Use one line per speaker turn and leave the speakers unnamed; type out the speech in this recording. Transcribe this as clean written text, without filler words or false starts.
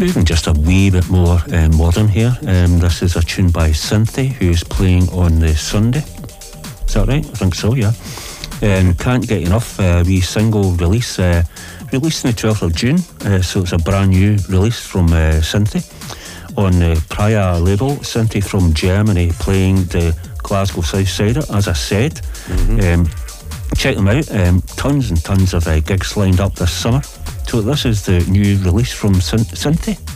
Moving just a wee bit more modern here. This is a tune by Cynthia, who's playing on the Sunday. Is that right? I think so, yeah. Can't Get Enough, wee single release, released on the 12th of June, so it's a brand new release from Cynthia on the Praia label. Cynthia from Germany, playing the Glasgow Southsider, as I said. Check them out, tons and tons of gigs lined up this summer. So this is the new release from Cynthia.